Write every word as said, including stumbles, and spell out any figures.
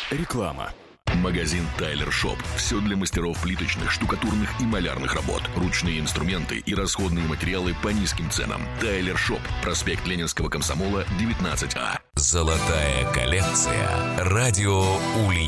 Реклама. Магазин Тайлер Шоп. Все для мастеров плиточных, штукатурных и малярных работ. Ручные инструменты и расходные материалы по низким ценам. Тайлер Шоп. Проспект Ленинского комсомола, девятнадцать А. Золотая коллекция. Радио Ульяновск.